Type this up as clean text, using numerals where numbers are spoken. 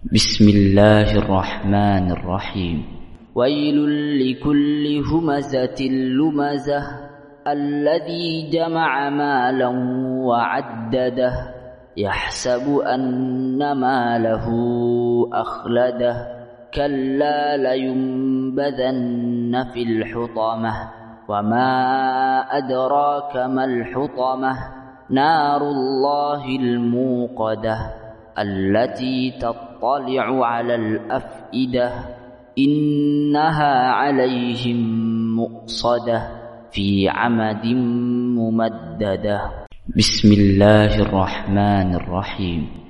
بسم الله الرحمن الرحيم. ويل لكل همزة لمزة الذي جمع مالا وعدده يحسب أن ماله أخلده كلا لينبذن في الحطمة وما أدراك ما الحطمة نار الله الموقدة التي تطلع على الأفئدة إنها عليهم مؤصدة في عمد ممددة. بسم الله الرحمن الرحيم.